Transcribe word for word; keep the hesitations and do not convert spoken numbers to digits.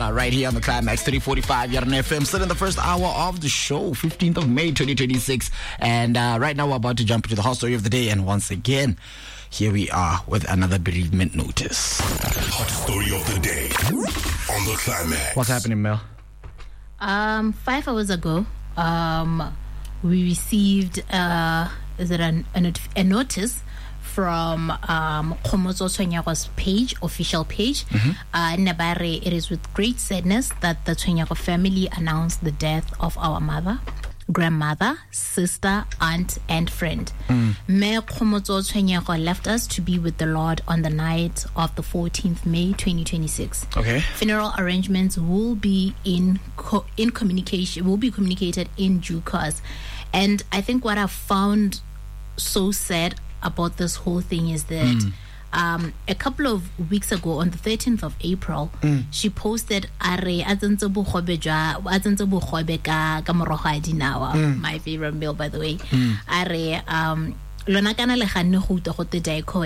Maraga right here on the Climax three forty-five here on F M. Still in the first hour of the show, fifteenth of May twenty twenty-six. And uh, right now we're about to jump into the hot story of the day. And once again, here we are with another bereavement notice. Hot story of the day on the Climax. What's happening, Mel? Um, five hours ago, um, we received uh, is it an, a, not- a notice from um, Khomotso Tshwenyago's page, official page. Mm-hmm. Uh, Nabare, it is with great sadness that the Tshwenyago family announced the death of our mother, grandmother, sister, aunt, and friend. Mm. Me Khomotso Tshwenyago left us to be with the Lord on the night of the fourteenth of May twenty twenty-six. Okay. Funeral arrangements will be in co- in communication will be communicated in due course. And I think what I found so sad about this whole thing is that mm. um, a couple of weeks ago, on the thirteenth of April, mm. she posted Are Azantse Bogobe jwa Azantse Bogobe ka ka morogo a dinawa, my favorite meal, by the way. Mm. Are um lona kana le ganne go uta go te daiko